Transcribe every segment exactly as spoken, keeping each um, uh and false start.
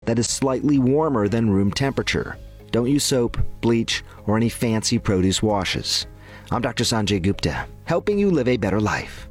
that is slightly warmer than room temperature. Don't use soap, bleach, or any fancy produce washes. I'm Doctor Sanjay Gupta, helping you live a better life.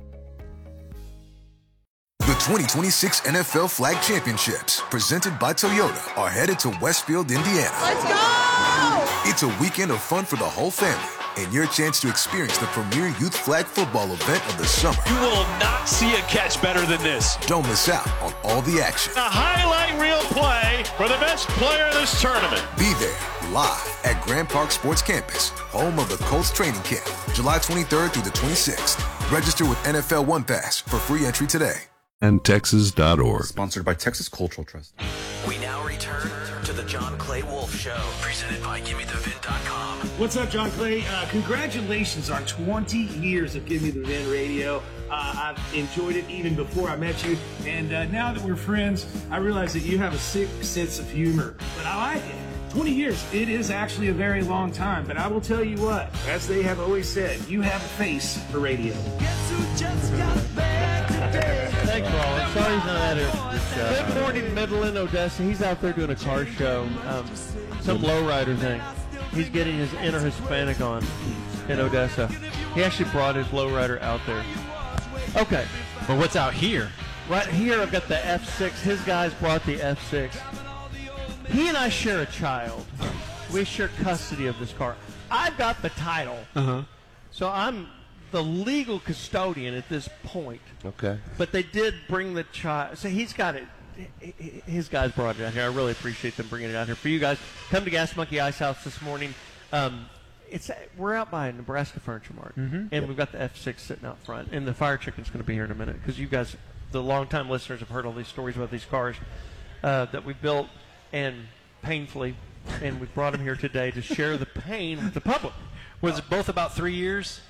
The twenty twenty-six N F L Flag Championships, presented by Toyota, are headed to Westfield, Indiana. Let's go! It's a weekend of fun for the whole family, and your chance to experience the premier youth flag football event of the summer. You will not see a catch better than this. Don't miss out on all the action. A highlight reel play for the best player in this tournament. Be there, live at Grand Park Sports Campus, home of the Colts training camp, July twenty-third through the twenty-sixth. Register with N F L One Pass for free entry today. And Texas dot org. Sponsored by Texas Cultural Trust. We now return to the John Clay Wolf Show, presented by Gimme The Vin dot com. What's up, John Clay? Uh, congratulations on twenty years of Gimme The Vin Radio. Uh, I've enjoyed it even before I met you, and uh, now that we're friends, I realize that you have a sick sense of humor, but I like it. twenty years, it is actually a very long time, but I will tell you what, as they have always said, you have a face for radio. Guess who just got back today? Thanks, Rollins. Sorry he's not at it. Good morning, Midland, Odessa. He's out there doing a car show, um, some lowrider thing. He's getting his inner Hispanic on in Odessa. He actually brought his lowrider out there. Okay. But what's out here? Right here, I've got the F six. His guys brought the F six. He and I share a child. We share custody of this car. I've got the title. Uh-huh. So I'm the legal custodian at this point. Okay. But they did bring the child. So he's got it. His guys brought it out here. I really appreciate them bringing it out here. For you guys, come to Gas Monkey Ice House this morning. Um, it's We're out by Nebraska Furniture Mart. Mm-hmm. And yep. we've got the F six sitting out front. And the Fire Chicken's going to be here in a minute. Because you guys, the longtime listeners, have heard all these stories about these cars uh, that we built. And painfully, and we brought him here today to share the pain with the public. Was it both about three years?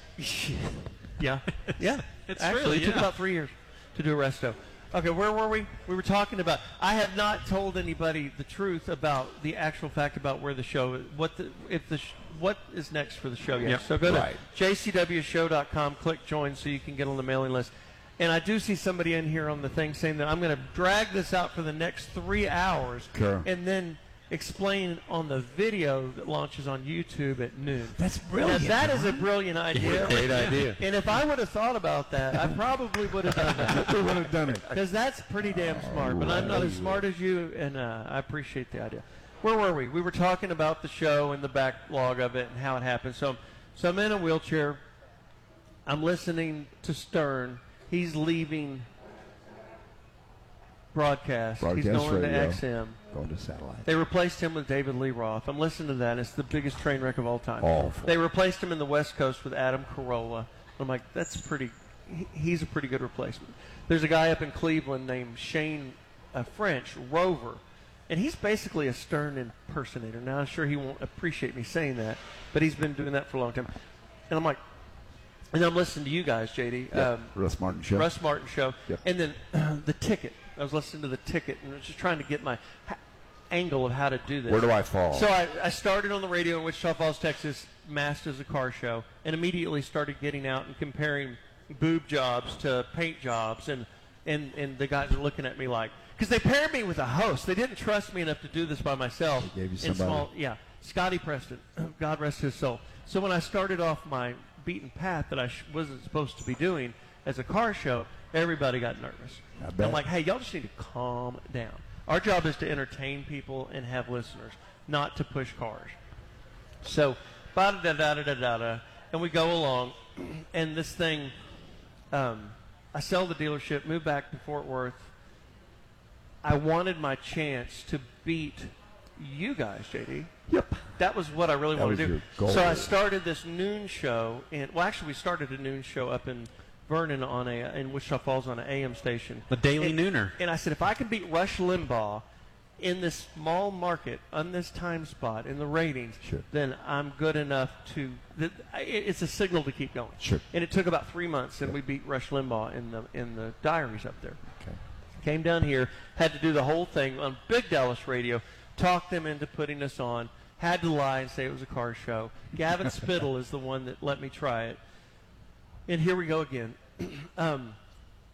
Yeah, yeah. It's Actually, really, it took yeah. about three years to do a resto. Okay, where were we? We were talking about. I have not told anybody the truth about the actual fact about where the show, what the, if the, sh- what is next for the show yet. Yep. So go to Right. j c w show dot com, click join, so you can get on the mailing list. And I do see somebody in here on the thing saying that I'm going to drag this out for the next three hours, Sure. and then explain on the video that launches on YouTube at noon. That's brilliant. Now, that is a brilliant idea. Great idea. And if I would have thought about that, I probably would have done that. We would have done it. Because that's pretty damn smart. But I'm not as smart as you, and uh, I appreciate the idea. Where were we? We were talking about the show and the backlog of it and how it happened. So, so I'm in a wheelchair. I'm listening to Stern. He's leaving broadcast. Broadcast He's going radio. to X M. Going to satellite. They replaced him with David Lee Roth. I'm listening to that. It's the biggest train wreck of all time. Awful. They replaced him in the West Coast with Adam Carolla. I'm like, that's pretty. he- He's a pretty good replacement. There's a guy up in Cleveland named Shane uh, French, Rover, and he's basically a Stern impersonator. Now, I'm sure he won't appreciate me saying that, but he's been doing that for a long time. And I'm like, and I'm listening to you guys, J D. Yep. Um, Russ Martin Show. Russ Martin Show. Yep. And then uh, the ticket. I was listening to the ticket and I was just trying to get my ha- angle of how to do this. Where do I fall? So I, I started on the radio in Wichita Falls, Texas, masked as a car show, and immediately started getting out and comparing boob jobs to paint jobs. And, and, and the guys are looking at me like, because they paired me with a host. They didn't trust me enough to do this by myself. They gave you In somebody. small, yeah, Scotty Preston, God rest his soul. So when I started off my beaten path that I sh- wasn't supposed to be doing as a car show, everybody got nervous. I bet. I'm like, hey, y'all just need to calm down. Our job is to entertain people and have listeners, not to push cars. So, da da da da da da da, and we go along, and this thing, um, I sell the dealership, move back to Fort Worth. I wanted my chance to beat you guys, J D. Yep. That was what I really That wanted was to do. your goal. So I started this noon show, and well, actually, we started a noon show up in Vernon on a in Wichita Falls on an A M station. The Daily and, Nooner. And I said, if I can beat Rush Limbaugh in this small market on this time spot in the ratings, Sure. then I'm good enough to. Th- it- it's a signal to keep going. Sure. And it took about three months, and Yep. we beat Rush Limbaugh in the in the diaries up there. Okay. Came down here, had to do the whole thing on Big Dallas Radio, talked them into putting us on, had to lie and say it was a car show. Gavin Spittle is the one that let me try it. And here we go again. um,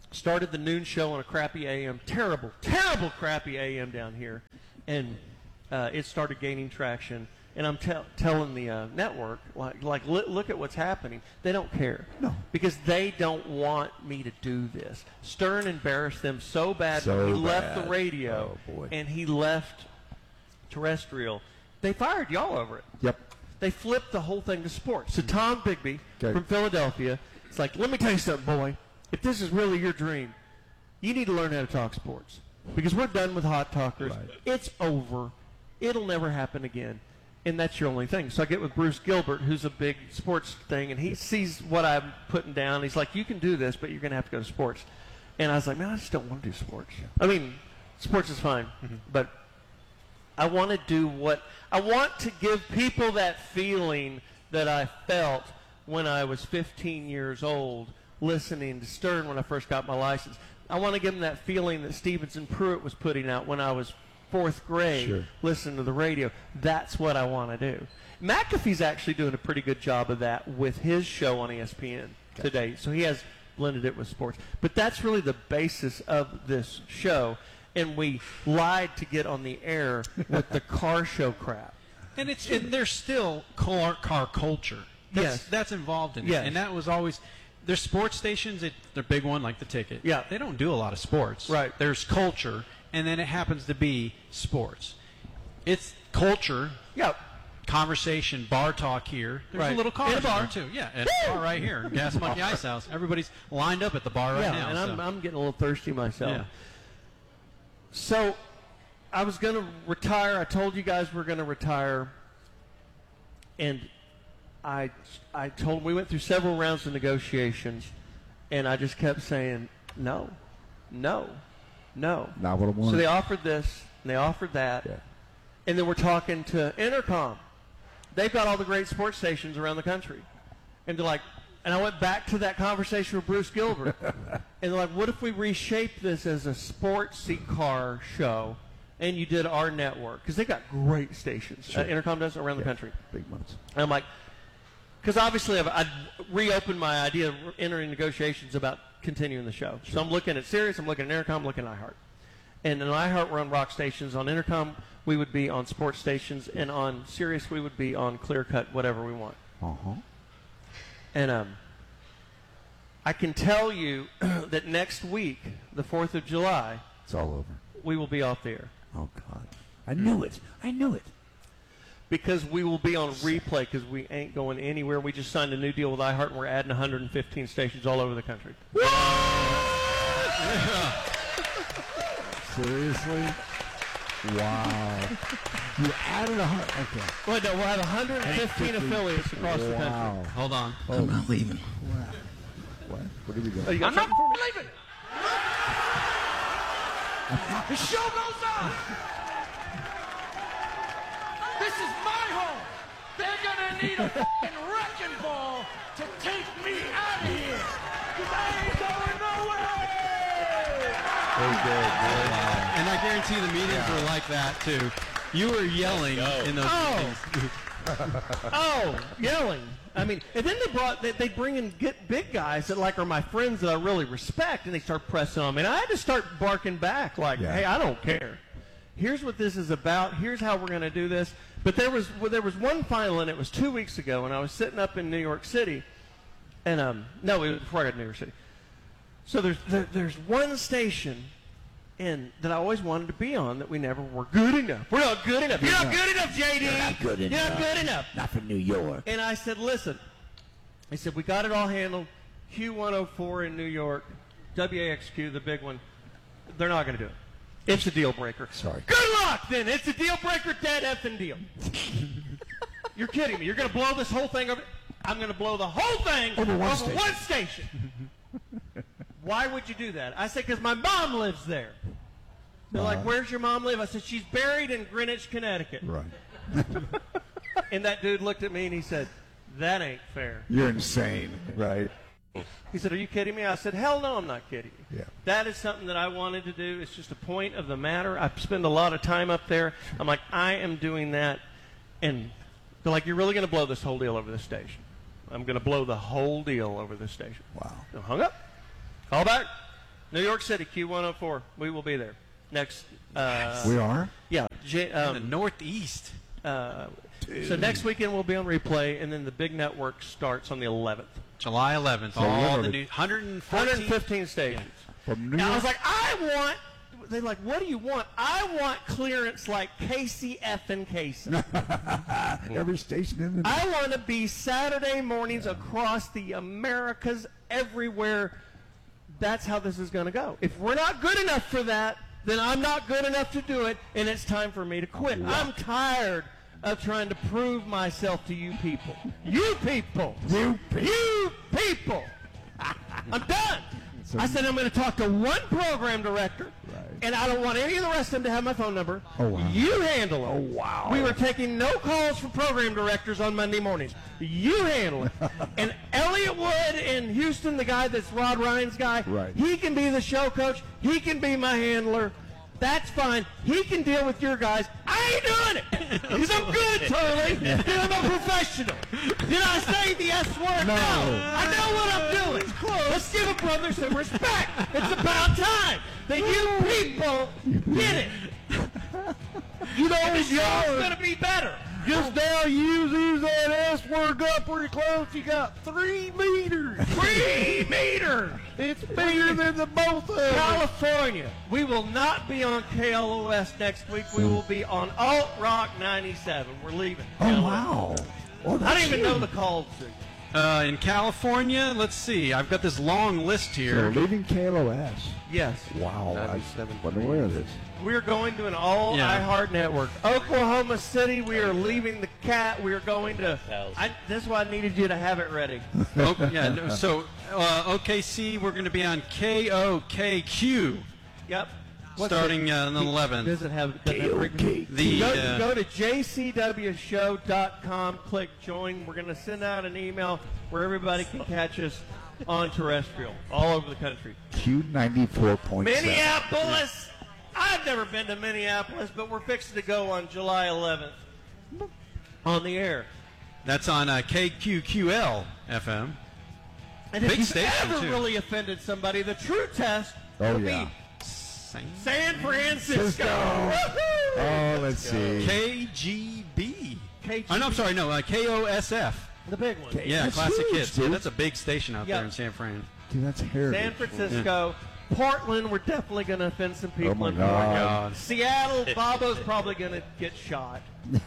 started the noon show on a crappy A M, terrible, terrible crappy A M down here, and uh, it started gaining traction. And I'm tell telling the uh, network, like, like li look at what's happening. They don't care. No. Because they don't want me to do this. Stern embarrassed them so bad So when he bad. left the radio Oh, boy. and he left terrestrial. They fired y'all over it. Yep. They flipped the whole thing to sports. So Tom Bigby Okay. from Philadelphia, it's like, let me tell you something, boy. If this is really your dream, you need to learn how to talk sports. Because we're done with hot talkers. Right. It's over. It'll never happen again. And that's your only thing. So I get with Bruce Gilbert, who's a big sports thing, and he sees what I'm putting down. He's like, you can do this, but you're going to have to go to sports. And I was like, man, I just don't want to do sports. I mean, sports is fine, mm-hmm. but I want to do what – I want to give people that feeling that I felt when I was fifteen years old listening to Stern when I first got my license. I want to give them that feeling that Stevenson Pruitt was putting out when I was – fourth grade, Sure. listen to the radio. That's what I want to do. McAfee's actually doing a pretty good job of that with his show on E S P N okay. today. So he has blended it with sports. But that's really the basis of this show. And we lied to get on the air with the car show crap. And it's and there's still car, car culture. That's, Yes. That's involved in Yes. it. And that was always – there's sports stations. It, they're big one like the Ticket. Yeah. They don't do a lot of sports. Right. There's culture. And then it happens to be sports. It's culture, Yeah. conversation, bar talk here. There's Right. a little car In a bar. there too. Yeah, and a bar right here, Gas Monkey Ice House. Everybody's lined up at the bar right yeah, now. and I'm, so. I'm getting a little thirsty myself. Yeah. So I was going to retire. I told you guys we're going to retire. And I, I told we went through several rounds of negotiations, and I just kept saying, no, no, no. Not what I want. So they offered this, and they offered that. Yeah. And then we're talking to Intercom. They've got all the great sports stations around the country. And they're like, and I went back to that conversation with Bruce Gilbert. And they're like, what if we reshape this as a sportsy car show and you did our network? Because they got great stations. Sure. Uh, Intercom does around Yeah. the country. Big months. And I'm like, because obviously I've, I'd reopened my idea of entering negotiations about continuing the show. Sure. So I'm looking at Sirius, I'm looking at Intercom, I'm looking at iHeart. And in iHeart, we're on rock stations. On Intercom, we would be on sports stations. And on Sirius, we would be on clear cut, whatever we want. Uh-huh. And um, I can tell you that next week, the fourth of July, It's all over. we will be off the air. Oh, God. I knew it. I knew it. Because we will be on replay because we ain't going anywhere. We just signed a new deal with iHeart, and we're adding one hundred fifteen stations all over the country. Seriously? Wow. You added a hundred. Okay. Well, no, we'll have one hundred fifteen affiliates across the country. Wow. Hold on. I'm not leaving. What? Where did we go? Oh, you got I'm not something for me? leaving. The show goes on. This is my home. They're gonna need a fucking wrecking ball to take me out of here. Cause I ain't going nowhere. And I guarantee the meetings were like that too. You were yelling in those Oh. meetings. Oh, yelling. I mean, and then they brought, they, they bring in get big guys that like are my friends that I really respect, and they start pressing on me. And I had to start barking back like, Yeah. hey, I don't care. Here's what this is about. Here's how we're going to do this. But there was well, there was one final, and it was two weeks ago, and I was sitting up in New York City, and um, no, it was before I got to New York City. So there's there, there's one station in that I always wanted to be on that we never were good enough. We're not good enough. You're not good enough, J D. You're not good You're enough. not good enough. Not for New York. And I said, listen. I said, we got it all handled. Q one oh four in New York, W A X Q, the big one. They're not going to do it. It's a deal breaker. Sorry. Good luck, then. It's a deal breaker, dead effing deal. You're kidding me. You're going to blow this whole thing over? I'm going to blow the whole thing Over one over station. one station. Why would you do that? I said, because my mom lives there. They're like, Uh-huh. where's your mom live? I said, she's buried in Greenwich, Connecticut. Right. And that dude looked at me and he said, that ain't fair. You're insane. Right. He said, are you kidding me? I said, hell no, I'm not kidding you. Yeah. That is something that I wanted to do. It's just a point of the matter. I spend a lot of time up there. I'm like, I am doing that. And they're like, you're really going to blow this whole deal over this station. I'm going to blow the whole deal over this station. Wow. I hung up. Call back. New York City, Q one oh four. We will be there next. Uh, We are? Yeah. J- um, In the Northeast. Uh, so next weekend we'll be on replay, and then the big network starts on the eleventh. July eleventh. So all literally- the new one hundred fourteen. one hundred fifteen stations. From New And I was York. like, I want. They're like, what do you want? I want clearance like Casey F and Casey. Every station in the. I want to be Saturday mornings across the Americas, everywhere. That's how this is going to go. If we're not good enough for that, then I'm not good enough to do it, and it's time for me to quit. I'm tired of trying to prove myself to you people. You people. You people. You people. I'm done. So- I said I'm going to talk to one program director, Right. and I don't want any of the rest of them to have my phone number. Oh, wow. You handle it. Oh, wow. We were taking no calls from program directors on Monday mornings. You handle it. And Elliot Wood in Houston, the guy that's Rod Ryan's guy, Right. he can be the show coach. He can be my handler. That's fine. He can deal with your guys. I ain't doing it. Because I'm good, Turley. And I'm a professional. Did I say the S word? No. I know what I'm doing. Let's give a brother some respect. It's about time that you people get it. You know, the show's going to be better. Just now, you use that S word got pretty close. You got three meters. Three meters. It's bigger than the both of them. California. We will not be on K L O S next week. We will be on Alt Rock ninety-seven. We're leaving. Oh, wow. Well, I that's don't even know huge. the calls. Uh, in California, let's see. I've got this long list So here. leaving K L O S. Yes. Wow. I wasn't aware of this. We're going to an all Yeah. iHeart network. Oklahoma City, we are leaving the cat. We are going to. I, this is why I needed you to have it ready. Oh, yeah, no, so uh, O K C, we're going to be on K O K Q Yep. What's starting it? uh, on the eleventh. Does it have does it have frequency? The, go, uh, go to j c w show dot com, click join. We're going to send out an email where everybody can catch us on terrestrial all over the country. Q ninety-four point seven. Minneapolis. I've never been to Minneapolis, but we're fixing to go on July eleventh on the air. That's on uh, K Q Q L F M. And if Big you've station, ever too. really offended somebody, the true test Oh, will yeah. be San Francisco. Woohoo! Oh, let's see. K G B. K G B. Oh, no, I'm sorry, no, uh, K O S F. The big one. Yeah, That's Classic huge, Hits. Yeah, dude. that's a big station out Yeah. there in San Fran. Dude, that's heritage. San Francisco. Portland, we're definitely going to offend some people Oh, my in God. Portland. God. Seattle, Bobo's probably going to get shot.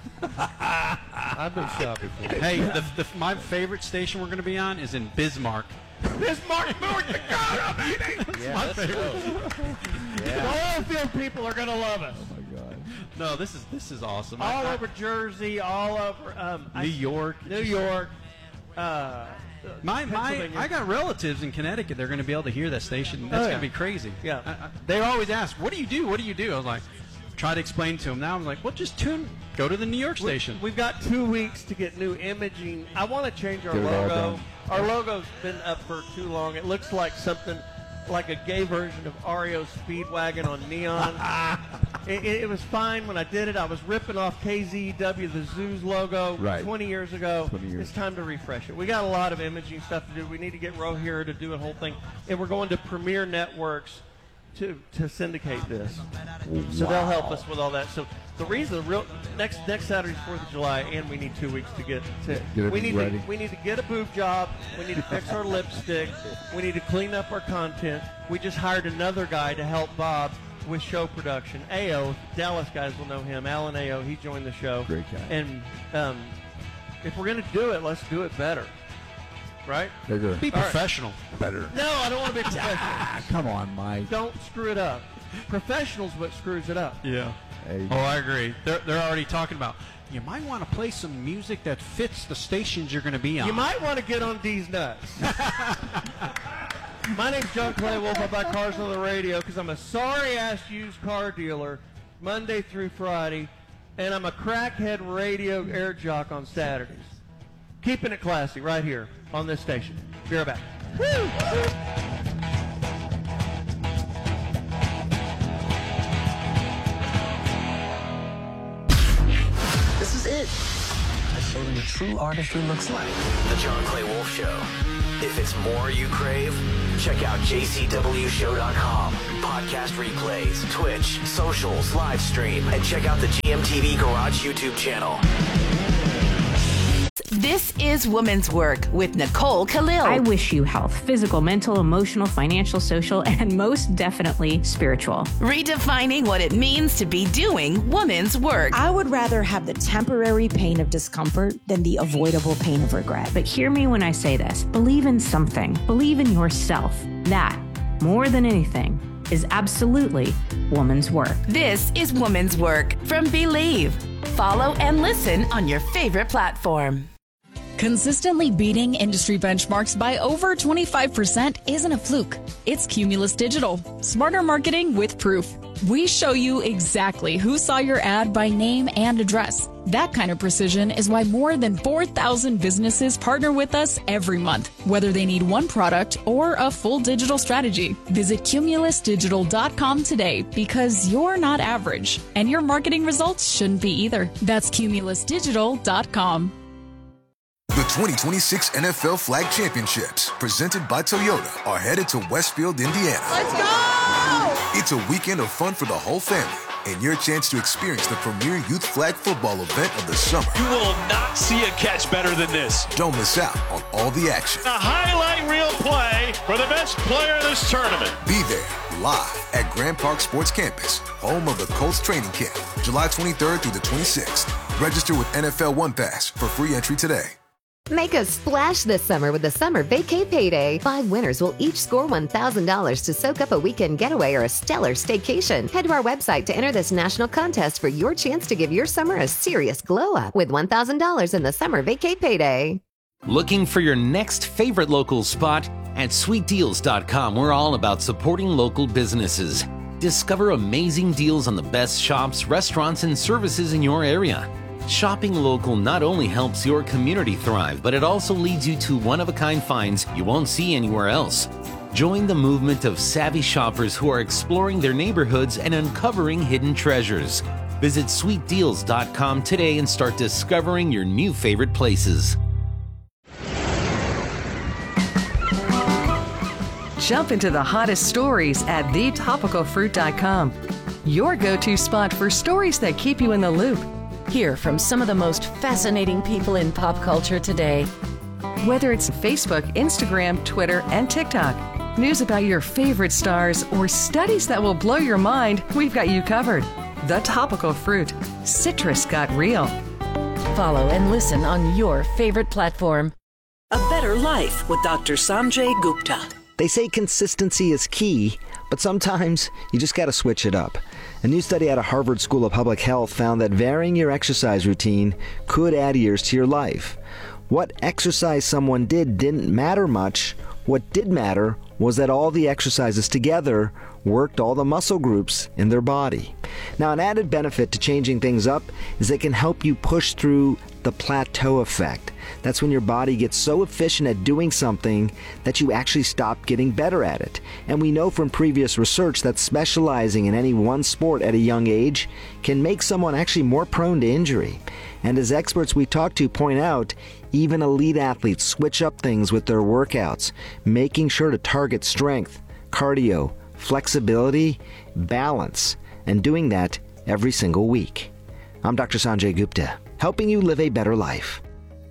I've been shot before. Hey, the, the, my favorite station we're going to be on is in Bismarck. Bismarck, North Dakota, baby! Yeah, my let's favorite. go. The oil field people are going to love us. Oh, my God. No, this is this is awesome. All I- I- over Jersey, all over um, New I- York. New York. Uh, My my, Pennsylvania. I got relatives in Connecticut. They're going to be able to hear that station. That's Oh, yeah. going to be crazy. Yeah. I, I, they always ask, "What do you do? What do you do?" I was like, try to explain to them. Now I'm like, "Well, just tune, go to the New York station." We've got two weeks to get new imaging. I want to change our Get it all logo. done. Our logo's been up for too long. It looks like something like a gay version of R E O Speedwagon on neon. it, it, it was fine when I did it. I was ripping off K Z W, the Zoos logo, Right. twenty years ago. twenty years. It's time to refresh it. We got a lot of imaging stuff to do. We need to get Rohira to do a whole thing. And we're going to Premier Networks to to syndicate this. So they'll help us with all that. So the reason, the real next next Saturday's Fourth of July, and we need two weeks to get to. Get it we need ready. to we need to get a boob job. We need to fix our lipstick. We need to clean up our content. We just hired another guy to help Bob with show production. A O, Dallas guys will know him. Alan A O, he joined the show. Great guy. And um, if we're gonna do it, let's do it better. Right? Bigger. Be All right. professional. Better. No, I don't want to be professional. Ah, come on, Mike. Don't screw it up. Professionals, what screws it up. Yeah. Hey, Oh, I agree. They're they're already talking about. You might want to play some music that fits the stations you're going to be on. You might want to get on D's nuts. My name's John Clay Wolf. I buy cars on the radio because I'm a sorry-ass used car dealer Monday through Friday, and I'm a crackhead radio air jock on Saturdays. Keeping it classy right here on this station. Be right back. This is it. I what a true artistry looks like. The John Clay Wolf Show. If it's more you crave, check out j c w show dot com. Podcast replays, Twitch, socials, live stream, and check out the G M T V Garage YouTube channel. This is Woman's Work with Nicole Khalil. I wish you health, physical, mental, emotional, financial, social, and most definitely spiritual. Redefining what it means to be doing woman's work. I would rather have the temporary pain of discomfort than the avoidable pain of regret. But hear me when I say this. Believe in something. Believe in yourself. That, more than anything, is absolutely woman's work. This is Woman's Work from Believe. Follow and listen on your favorite platform. Consistently beating industry benchmarks by over twenty-five percent isn't a fluke. It's Cumulus Digital. Smarter marketing with proof. We show you exactly who saw your ad by name and address. That kind of precision is why more than four thousand businesses partner with us every month, whether they need one product or a full digital strategy. Visit cumulus digital dot com today because you're not average, and your marketing results shouldn't be either. That's cumulus digital dot com. The twenty twenty-six N F L Flag Championships, presented by Toyota, are headed to Westfield, Indiana. Let's go! It's a weekend of fun for the whole family and your chance to experience the premier youth flag football event of the summer. You will not see a catch better than this. Don't miss out on all the action. A highlight reel play for the best player in this tournament. Be there live at Grand Park Sports Campus, home of the Colts training camp, July twenty-third through the twenty-sixth. Register with N F L One Pass for free entry today. Make a splash this summer with the Summer Vacay Payday. Five winners will each score one thousand dollars to soak up a weekend getaway or a stellar staycation. Head to our website to enter this national contest for your chance to give your summer a serious glow up with one thousand dollars in the Summer Vacay Payday. Looking for your next favorite local spot? At sweet deals dot com, we're all about supporting local businesses. Discover amazing deals on the best shops, restaurants, and services in your area. Shopping local not only helps your community thrive, but it also leads you to one-of-a-kind finds you won't see anywhere else. Join the movement of savvy shoppers who are exploring their neighborhoods and uncovering hidden treasures. Visit sweet deals dot com today and start discovering your new favorite places. Jump into the hottest stories at the topical fruit dot com. Your go-to spot for stories that keep you in the loop. Hear from some of the most fascinating people in pop culture today. Whether it's Facebook, Instagram, Twitter, and TikTok, news about your favorite stars, or studies that will blow your mind, we've got you covered. The Topical Fruit. Citrus got real. Follow and listen on your favorite platform. A Better Life with Doctor Sanjay Gupta. They say consistency is key, but sometimes you just got to switch it up. A new study out of Harvard School of Public Health found that varying your exercise routine could add years to your life. What exercise someone did didn't matter much. What did matter was that all the exercises together worked all the muscle groups in their body. Now, an added benefit to changing things up is it can help you push through the plateau effect. That's when your body gets so efficient at doing something that you actually stop getting better at it. And we know from previous research that specializing in any one sport at a young age can make someone actually more prone to injury. And as experts we talk to point out, even elite athletes switch up things with their workouts, making sure to target strength, cardio, flexibility, balance, and doing that every single week. I'm Doctor Sanjay Gupta, helping you live a better life.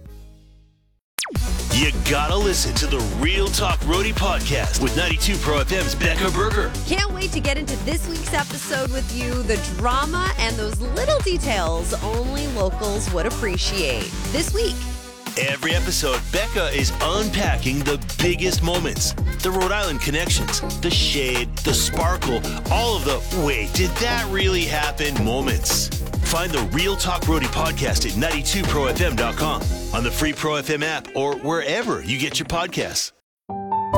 You gotta listen to the Real Talk Roadie podcast with ninety-two Pro F M's Becca Berger. Can't wait to get into this week's episode with you. The drama and those little details only locals would appreciate. This week. Every episode, Becca is unpacking the biggest moments, the Rhode Island connections, the shade, the sparkle, all of the wait, did that really happen moments. Find the Real Talk Roadie podcast at ninety-two pro f m dot com, on the free Pro F M app, or wherever you get your podcasts.